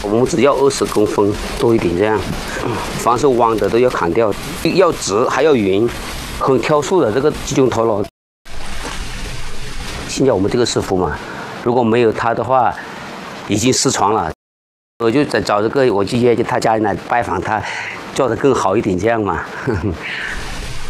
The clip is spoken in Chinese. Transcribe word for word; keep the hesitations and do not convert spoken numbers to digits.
我们只要二十公分多一点这样，凡是弯的都要砍掉，要直还要匀，很挑数的这个集中陀螺。现在我们这个师傅嘛，如果没有他的话，已经失传了。我就在找这个，我去约他家里来拜访他，做得更好一点这样嘛。呵呵